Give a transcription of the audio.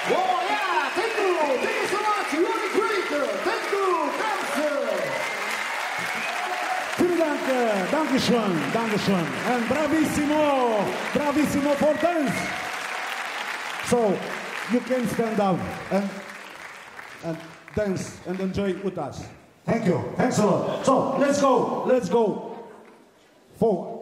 Oh yeah, thank you so much, really great, thank you, thanks. Vielen Dank, Dankeschön, and bravissimo for dance. So, you can stand up and dance and enjoy with us. Thank you, thanks a lot. So, let's go. For